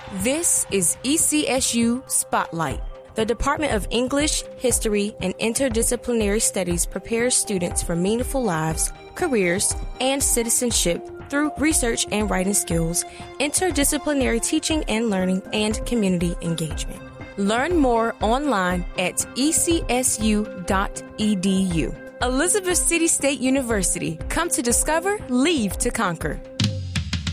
This is ECSU Spotlight. The Department of English, History, and Interdisciplinary Studies prepares students for meaningful lives, careers, and citizenship through research and writing skills, interdisciplinary teaching and learning, and community engagement. Learn more online at ecsu.edu. Elizabeth City State University. Come to discover, leave to conquer.